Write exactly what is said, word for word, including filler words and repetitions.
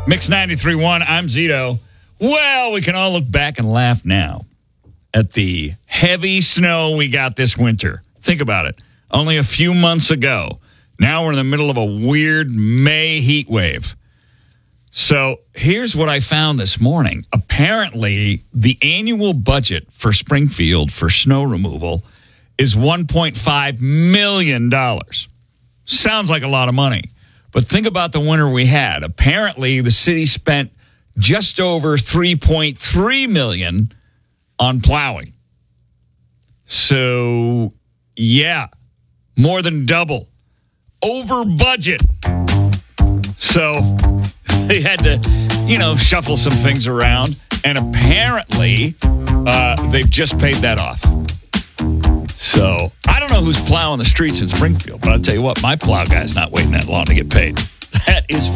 Mix ninety-three point one, I'm Zito. Well, we can all look back and laugh now at the heavy snow we got this winter. Think about it. Only a few months ago. Now we're in the middle of a weird May heat wave. So here's what I found this morning. Apparently, the annual budget for Springfield for snow removal is one point five million dollars. Sounds like a lot of money. But think about the winter we had. Apparently, the city spent just over three point three million dollars on plowing. So, yeah, more than double. Over budget. So, they had to, you know, shuffle some things around. And apparently, uh, they've just paid that off. So, I don't know who's plowing the streets in Springfield, but I'll tell you what, my plow guy's not waiting that long to get paid. That is